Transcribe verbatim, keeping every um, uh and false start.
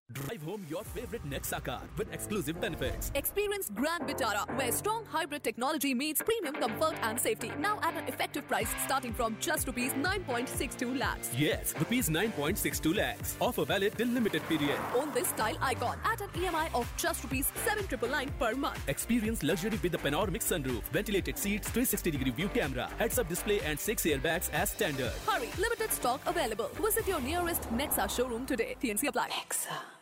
Drive home your favorite Nexa car with exclusive benefits. Experience Grand Vitara, where strong hybrid technology meets premium comfort and safety. Now at an effective price starting from just rupees nine point six two lakhs. Yes, rupees nine point six two lakhs. Offer valid till limited period. Own this style icon at an E M I of just rupees seven nine nine nine per month. Experience luxury with the panoramic sunroof, ventilated seats, three sixty degree view camera, heads-up display and six airbags as standard. Hurry, limited stock available. Visit your nearest Nexa showroom today. T N C apply. Nexa.